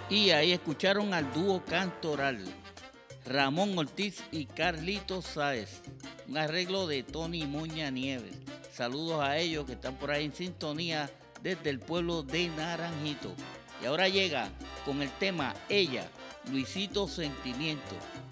Y ahí escucharon al dúo cantoral Ramón Ortiz y Carlito Sáez, un arreglo de Tony Moña Nieves. Saludos a ellos que están por ahí en sintonía desde el pueblo de Naranjito. Y ahora llega con el tema Ella, Luisito Sentimiento.